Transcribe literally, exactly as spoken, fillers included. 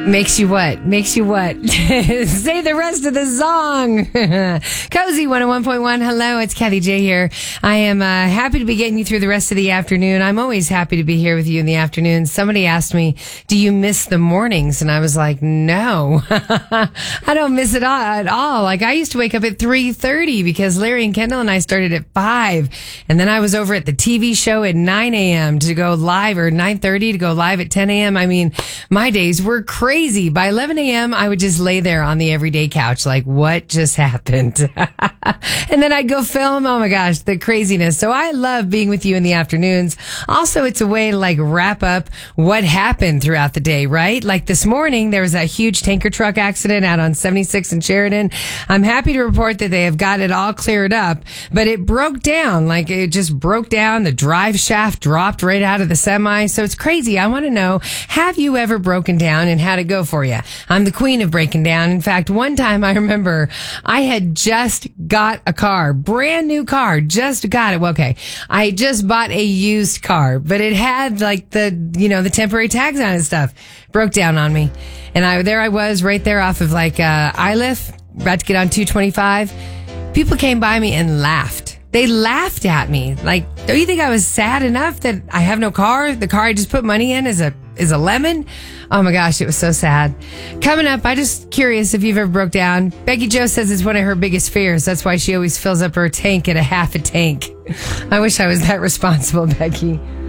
Makes you what? Makes you what? Say the rest of the song. Cozy one oh one point one. Hello, it's Kathy J here. I am uh, happy to be getting you through the rest of the afternoon. I'm always happy to be here with you in the afternoon. Somebody asked me, do you miss the mornings? And I was like, no, I don't miss it all, at all. Like I used to wake up at three thirty because Larry and Kendall and I started at five. And then I was over at the T V show at nine a.m. to go live, or nine thirty to go live at ten a.m. I mean, my days were crazy. Crazy. By eleven a.m., I would just lay there on the everyday couch like, what just happened? And then I'd go film. Oh my gosh, the craziness. So I love being with you in the afternoons. Also, it's a way to like wrap up what happened throughout the day, right? Like this morning, there was a huge tanker truck accident out on seventy-six in Sheridan. I'm happy to report that they have got it all cleared up, but it broke down. Like it just broke down. The drive shaft dropped right out of the semi. So it's crazy. I want to know, have you ever broken down and had to go for you? I'm the queen of breaking down. In fact, one time I remember I had just got a car, brand new car, just got it. Well, okay. I just bought a used car, but it had like the, you know, the temporary tags on it and stuff. Broke down on me. And I, there I was right there off of like, uh, Iliff, about to get on two twenty-five. People came by me and laughed. They laughed at me. Like, don't you think I was sad enough that I have no car? The car I just put money in is a is a lemon? Oh my gosh, it was so sad. Coming up, I just curious if you've ever broke down. Becky Jo says it's one of her biggest fears. That's why she always fills up her tank at a half a tank. I wish I was that responsible, Becky.